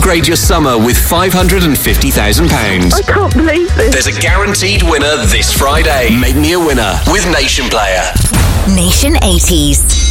upgrade your summer with £550,000. I can't believe this. There's a guaranteed winner this Friday. Make me a winner with Nation Player. Nation 80s.